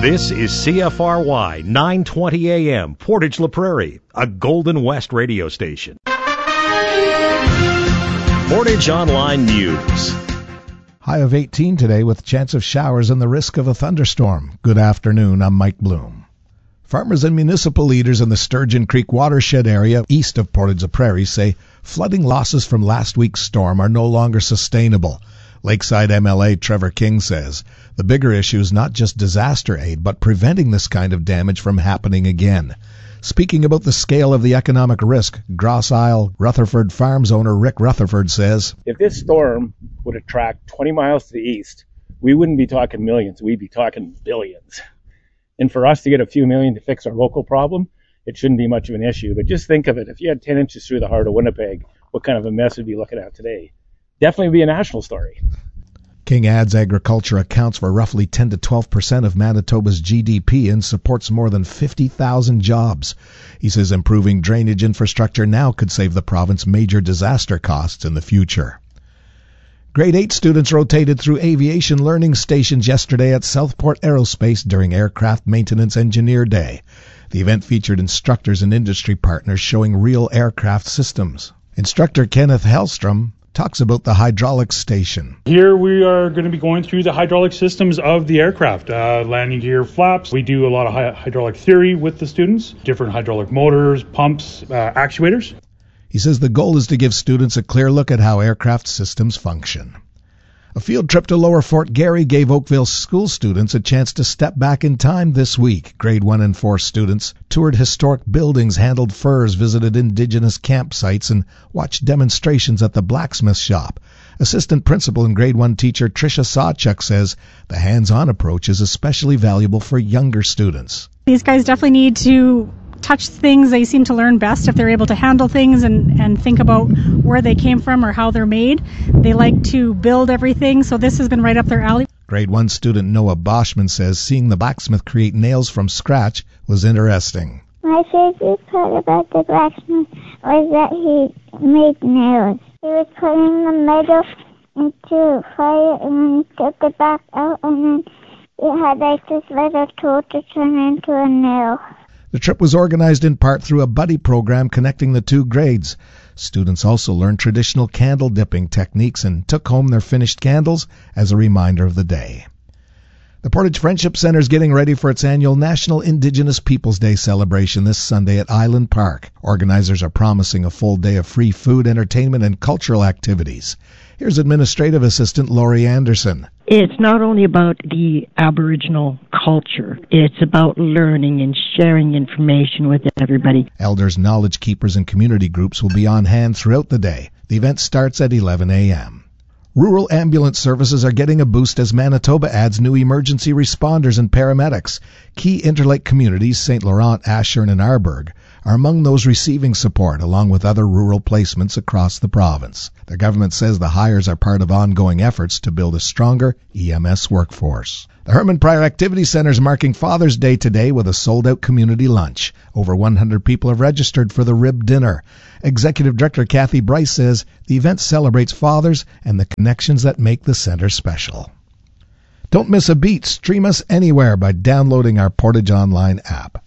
This is CFRY 920 AM, Portage La Prairie, a Golden West radio station. Portage Online News. High of 18 today with chance of showers and the risk of a thunderstorm. Good afternoon, I'm Mike Bloom. Farmers and municipal leaders in the Sturgeon Creek watershed area east of Portage La Prairie say flooding losses from last week's storm are no longer sustainable. Lakeside MLA Trevor King says the bigger issue is not just disaster aid, but preventing this kind of damage from happening again. Speaking about the scale of the economic risk, Grosse Isle Rutherford Farms owner Rick Rutherford says, if this storm would have tracked 20 miles to the east, we wouldn't be talking millions, we'd be talking billions. And for us to get a few million to fix our local problem, it shouldn't be much of an issue. But just think of it, if you had 10 inches through the heart of Winnipeg, what kind of a mess we'd be looking at today? Definitely be a national story. King adds agriculture accounts for roughly 10 to 12% of Manitoba's GDP and supports more than 50,000 jobs. He says improving drainage infrastructure now could save the province major disaster costs in the future. Grade 8 students rotated through aviation learning stations yesterday at Southport Aerospace during Aircraft Maintenance Engineer Day. The event featured instructors and industry partners showing real aircraft systems. Instructor Kenneth Hellstrom talks about the hydraulics station. Here we are going to be going through the hydraulic systems of the aircraft, landing gear, flaps. We do a lot of hydraulic theory with the students, different hydraulic motors, pumps, actuators. He says the goal is to give students a clear look at how aircraft systems function. A field trip to Lower Fort Garry gave Oakville school students a chance to step back in time this week. Grade 1 and 4 students toured historic buildings, handled furs, visited indigenous campsites, and watched demonstrations at the blacksmith shop. Assistant principal and Grade 1 teacher Tricia Sawchuk says the hands-on approach is especially valuable for younger students. These guys definitely need to touch things. They seem to learn best if they're able to handle things and think about where they came from or how they're made. They like to build everything, so this has been right up their alley. Grade 1 student Noah Boschman says seeing the blacksmith create nails from scratch was interesting. My favorite part about the blacksmith was that he made nails. He was putting the metal into fire and then he took it back out and then he had like this little tool to turn into a nail. The trip was organized in part through a buddy program connecting the two grades. Students also learned traditional candle dipping techniques and took home their finished candles as a reminder of the day. The Portage Friendship Centre is getting ready for its annual National Indigenous Peoples Day celebration this Sunday at Island Park. Organizers are promising a full day of free food, entertainment, and cultural activities. Here's Administrative Assistant Laurie Anderson. It's not only about the Aboriginal culture. It's about learning and sharing information with everybody. Elders, knowledge keepers, and community groups will be on hand throughout the day. The event starts at 11 a.m. Rural ambulance services are getting a boost as Manitoba adds new emergency responders and paramedics. Key Interlake communities, St. Laurent, Ashern, and Arborg, are among those receiving support, along with other rural placements across the province. The government says the hires are part of ongoing efforts to build a stronger EMS workforce. The Herman Pryor Activity Centre is marking Father's Day today with a sold-out community lunch. Over 100 people have registered for the rib dinner. Executive Director Kathy Bryce says the event celebrates fathers and the connections that make the centre special. Don't miss a beat. Stream us anywhere by downloading our Portage Online app.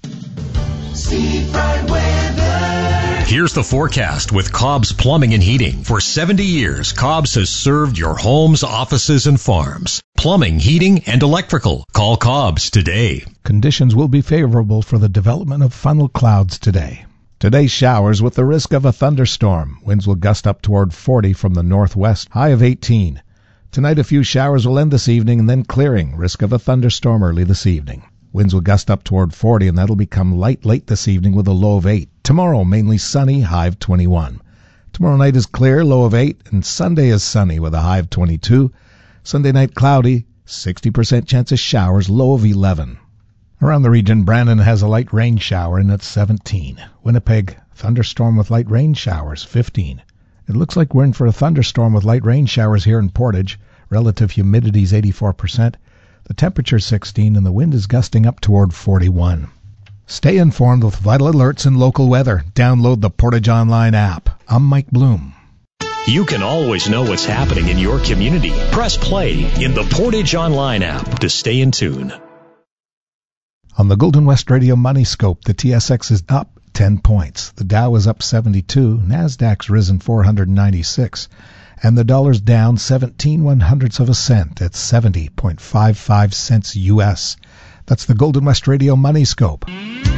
Here's the forecast with Cobb's Plumbing and Heating. For 70 years, Cobb's has served your homes, offices, and farms. Plumbing, heating, and electrical. Call Cobb's today. Conditions will be favorable for the development of funnel clouds today. Today, showers with the risk of a thunderstorm. Winds will gust up toward 40 from the northwest, high of 18. Tonight, a few showers will end this evening and then clearing. Risk of a thunderstorm early this evening. Winds will gust up toward 40, and that'll become light late this evening with a low of 8. Tomorrow, mainly sunny, high of 21. Tomorrow night is clear, low of 8, and Sunday is sunny with a high of 22. Sunday night cloudy, 60% chance of showers, low of 11. Around the region, Brandon has a light rain shower, and it's 17. Winnipeg, thunderstorm with light rain showers, 15. It looks like we're in for a thunderstorm with light rain showers here in Portage. Relative humidity is 84%. The temperature is 16, and the wind is gusting up toward 41. Stay informed with vital alerts and local weather. Download the Portage Online app. I'm Mike Bloom. You can always know what's happening in your community. Press play in the Portage Online app to stay in tune. On the Golden West Radio Money Scope, the TSX is up 10 points. The Dow is up 72, Nasdaq's risen 496, and the dollar's down 17/100ths of a cent at 70.55 cents U.S. That's the Golden West Radio Money Scope.